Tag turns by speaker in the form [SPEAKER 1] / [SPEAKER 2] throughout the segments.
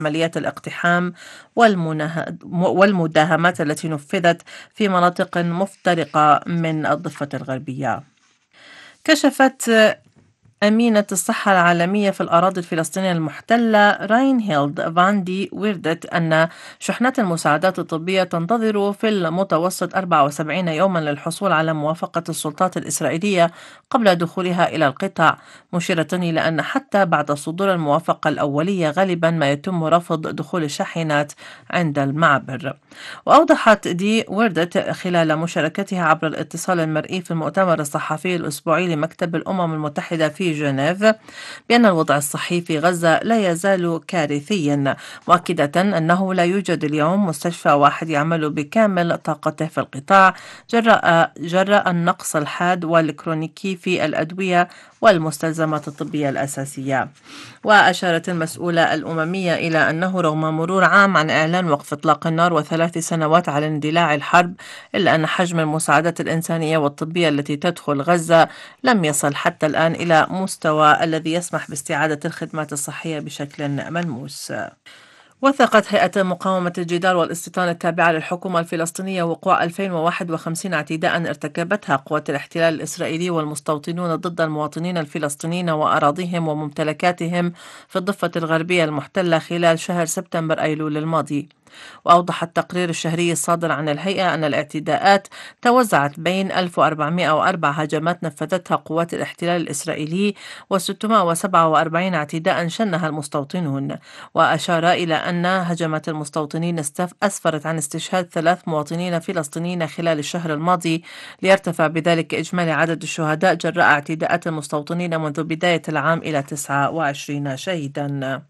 [SPEAKER 1] عمليات الاقتحام والمداهمات التي نفذت في مناطق مفترقة من الضفة الغربية. كشفت أمينة الصحة العالمية في الأراضي الفلسطينية المحتلة راينهيلد فان دي ويردت أن شحنات المساعدات الطبية تنتظر في المتوسط 74 يوما للحصول على موافقة السلطات الإسرائيلية قبل دخولها إلى القطاع، مشيرة إلى أن حتى بعد صدور الموافقة الأولية غالبا ما يتم رفض دخول الشاحنات عند المعبر. وأوضحت دي ويردت خلال مشاركتها عبر الاتصال المرئي في المؤتمر الصحفي الأسبوعي لمكتب الأمم المتحدة في جنيف بأن الوضع الصحي في غزة لا يزال كارثيا، مؤكدة أنه لا يوجد اليوم مستشفى واحد يعمل بكامل طاقته في القطاع جراء النقص الحاد والكرونيكي في الأدوية والمستلزمات الطبية الأساسية. وأشارت المسؤولة الأممية إلى أنه رغم مرور عام عن إعلان وقف إطلاق النار و3 سنوات على اندلاع الحرب، إلا أن حجم المساعدات الإنسانية والطبية التي تدخل غزة لم يصل حتى الآن إلى مستوى الذي يسمح باستعادة الخدمات الصحية بشكل ملموس. وثقت هيئة مقاومة الجدار والاستيطان التابعة للحكومة الفلسطينية وقوع 2051 اعتداء ارتكبتها قوات الاحتلال الإسرائيلي والمستوطنون ضد المواطنين الفلسطينيين وأراضيهم وممتلكاتهم في الضفة الغربية المحتلة خلال شهر سبتمبر أيلول الماضي. وأوضح التقرير الشهري الصادر عن الهيئة أن الاعتداءات توزعت بين 1404 هجمات نفذتها قوات الاحتلال الإسرائيلي و647 اعتداء شنها المستوطنون. وأشار إلى أن هجمات المستوطنين أسفرت عن استشهاد 3 مواطنين فلسطينيين خلال الشهر الماضي، ليرتفع بذلك إجمالي عدد الشهداء جراء اعتداءات المستوطنين منذ بداية العام إلى 29 شهيدا.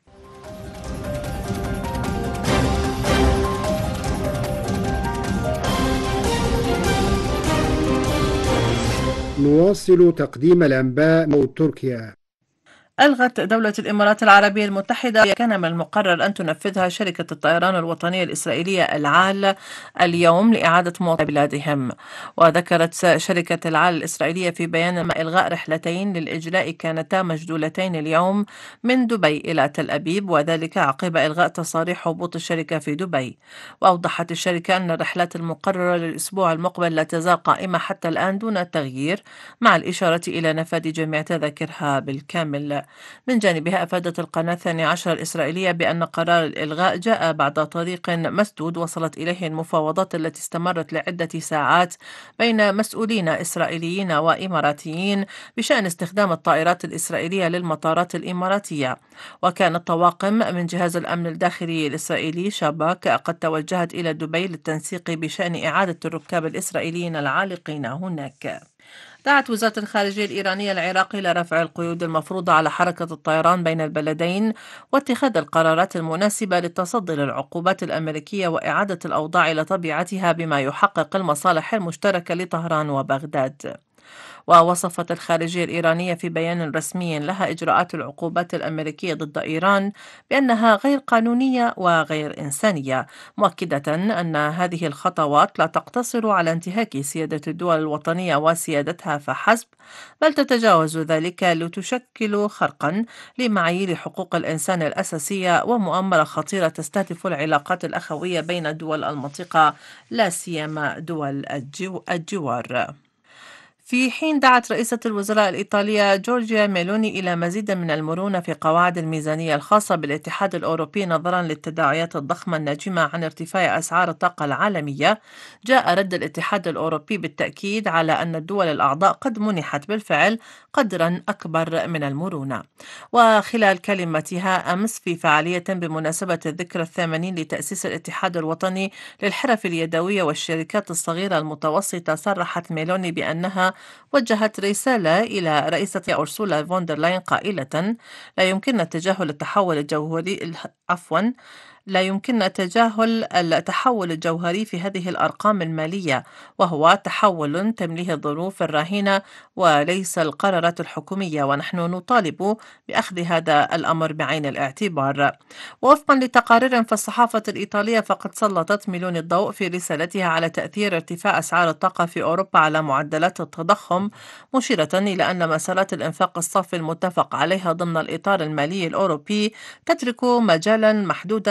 [SPEAKER 2] نواصل تقديم الأنباء من تركيا.
[SPEAKER 1] ألغت دولة الإمارات العربية المتحدة كان من المقرر أن تنفذها شركة الطيران الوطنية الإسرائيلية العال اليوم لإعادة مواطني بلادهم. وذكرت شركة العال الإسرائيلية في بيان ما إلغاء رحلتين للإجلاء كانتا مجدولتين اليوم من دبي إلى تل أبيب، وذلك عقب إلغاء تصاريح هبوط الشركة في دبي. وأوضحت الشركة أن الرحلات المقررة للأسبوع المقبل لا تزال قائمة حتى الآن دون تغيير، مع الإشارة إلى نفاذ جميع تذاكرها بالكامل. من جانبها أفادت القناة 12 الإسرائيلية بأن قرار الإلغاء جاء بعد طريق مسدود وصلت إليه المفاوضات التي استمرت لعدة ساعات بين مسؤولين إسرائيليين وإماراتيين بشأن استخدام الطائرات الإسرائيلية للمطارات الإماراتية. وكانت طواقم من جهاز الأمن الداخلي الإسرائيلي شاباك قد توجهت إلى دبي للتنسيق بشأن إعادة الركاب الإسرائيليين العالقين هناك. دعت وزارة الخارجية الإيرانية العراق إلى رفع القيود المفروضة على حركة الطيران بين البلدين واتخاذ القرارات المناسبة للتصدي للعقوبات الأمريكية وإعادة الأوضاع إلى طبيعتها بما يحقق المصالح المشتركة لطهران وبغداد. ووصفت الخارجية الإيرانية في بيان رسمي لها إجراءات العقوبات الأمريكية ضد إيران بأنها غير قانونية وغير إنسانية، مؤكدة أن هذه الخطوات لا تقتصر على انتهاك سيادة الدول الوطنية وسيادتها فحسب، بل تتجاوز ذلك لتشكل خرقا لمعايير حقوق الإنسان الأساسية ومؤامرة خطيرة تستهدف العلاقات الأخوية بين دول المنطقة، لا سيما دول الجوار. في حين دعت رئيسة الوزراء الإيطالية جورجيا ميلوني إلى مزيد من المرونة في قواعد الميزانية الخاصة بالاتحاد الأوروبي نظرا للتداعيات الضخمة الناجمة عن ارتفاع أسعار الطاقة العالمية، جاء رد الاتحاد الأوروبي بالتأكيد على أن الدول الأعضاء قد منحت بالفعل قدرا أكبر من المرونة. وخلال كلمتها أمس في فعالية بمناسبة الذكرى 80 لتأسيس الاتحاد الوطني للحرف اليدوية والشركات الصغيرة المتوسطة، صرحت ميلوني بأنها وجهت رسالة إلى رئيسة أورسولا فوندرلاين قائلة: لا يمكننا تجاهل التحول الجوهري لا يمكننا تجاهل التحول الجوهري في هذه الأرقام المالية، وهو تحول تمليه الظروف الراهنة وليس القرارات الحكومية، ونحن نطالب بأخذ هذا الأمر بعين الاعتبار. ووفقا لتقارير فالصحافة الإيطالية فقد سلطت مليون الضوء في رسالتها على تأثير ارتفاع أسعار الطاقة في أوروبا على معدلات التضخم، مشيرة إلى أن مسارات الإنفاق الصافي المتفق عليها ضمن الإطار المالي الأوروبي تترك مجالا محدودا